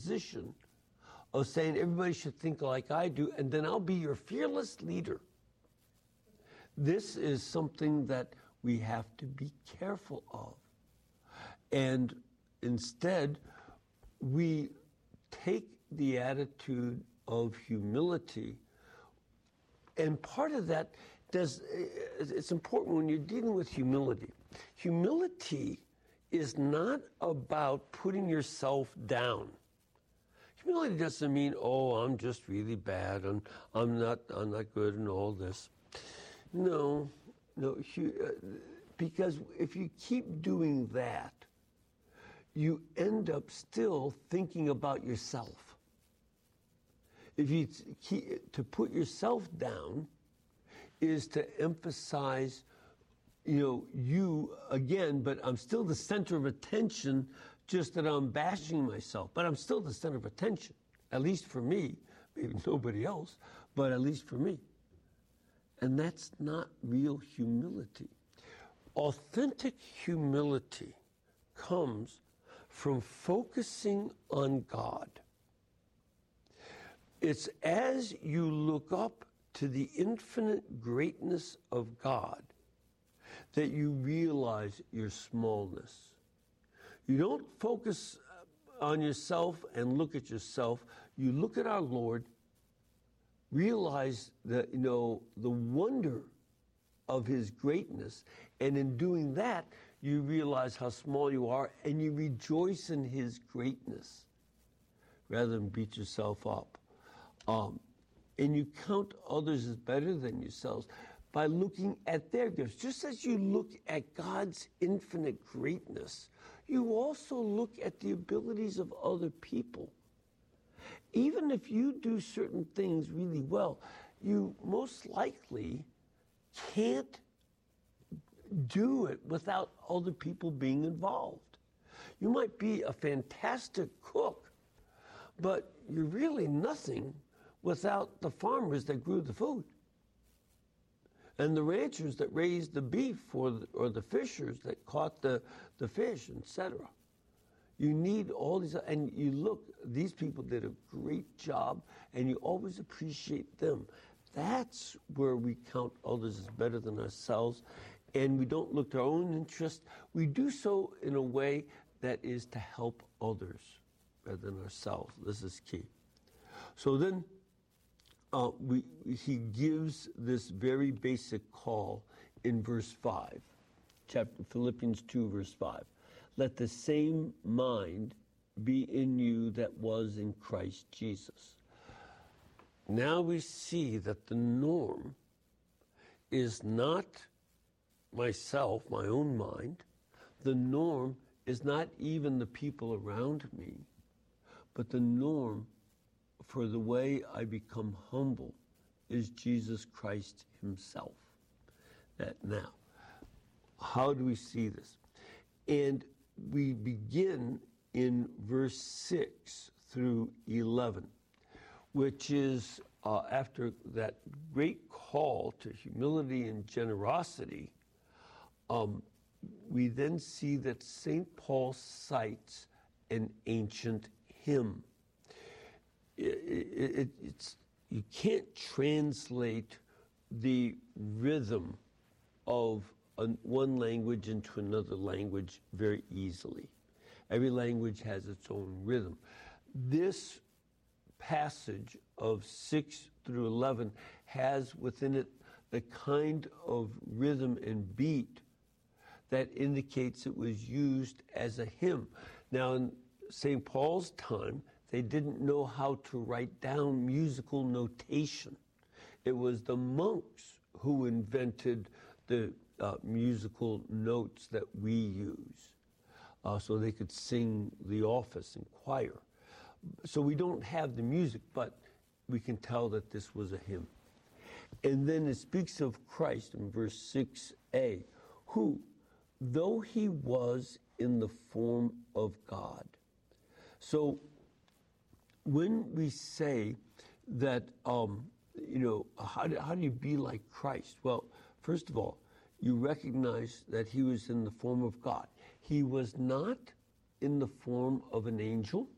position of saying everybody should think like I do, and then I'll be your fearless leader. This is something that we have to be careful of. And instead, we take the attitude of humility. And part of that it's important when you're dealing with humility. Humility is not about putting yourself down. Humility doesn't mean, oh, I'm just really bad and I'm not good and all this. No, because if you keep doing that, you end up still thinking about yourself. If you to put yourself down is to emphasize, you again, but I'm still the center of attention, just that I'm bashing myself. But I'm still the center of attention, at least for me, maybe nobody else, but at least for me. And that's not real humility. Authentic humility comes from focusing on God. It's as you look up to the infinite greatness of God that you realize your smallness. You don't focus on yourself and look at yourself. You look at our Lord, realize that, the wonder of his greatness, and in doing that, you realize how small you are, and you rejoice in his greatness rather than beat yourself up. And you count others as better than yourselves by looking at their gifts. Just as you look at God's infinite greatness, you also look at the abilities of other people. Even if you do certain things really well, you most likely can't do it without other people being involved. You might be a fantastic cook, but you're really nothing without the farmers that grew the food and the ranchers that raised the beef or the fishers that caught the fish, etc. You need all these, and you look, these people did a great job, and you always appreciate them. That's where we count others as better than ourselves, and we don't look to our own interest. We do so in a way that is to help others rather than ourselves. This is key. So then he gives this very basic call in verse 5, Philippians 2, verse 5. Let the same mind be in you that was in Christ Jesus. Now we see that the norm is not myself, my own mind. The norm is not even the people around me, but the norm for the way I become humble is Jesus Christ himself. Now, how do we see this? And we begin in verse 6 through 11, which is after that great call to humility and generosity, we then see that St. Paul cites an ancient hymn. You can't translate the rhythm of one language into another language very easily. Every language has its own rhythm. This passage of 6 through 11 has within it the kind of rhythm and beat that indicates it was used as a hymn. Now, in St. Paul's time, they didn't know how to write down musical notation. It was the monks who invented the musical notes that we use, so they could sing the office and choir. So we don't have the music, but we can tell that this was a hymn. And then it speaks of Christ in verse 6a, who, though he was in the form of God. So when we say that, how do you be like Christ? Well, first of all, you recognize that he was in the form of God. He was not in the form of an angel.